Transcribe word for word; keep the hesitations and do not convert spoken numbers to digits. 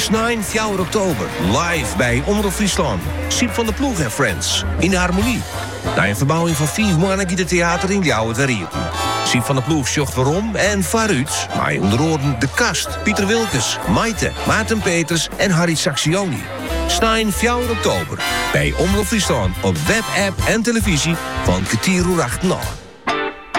Snijn vier oktober, live bij Omroep Friesland. Siep van der Ploeg en Friends, in de harmonie. Na een verbouwing van vier mannen giet het theater in Ljouwen te rieten. Siep van der Ploeg zocht waarom en waaruit. Maar onder oren De Kast, Pieter Wilkes, Maite, Maarten Peters en Harry Saxioni. Snijn vier oktober, bij Omroep Friesland op web, app en televisie van Ketier Roeracht Noord.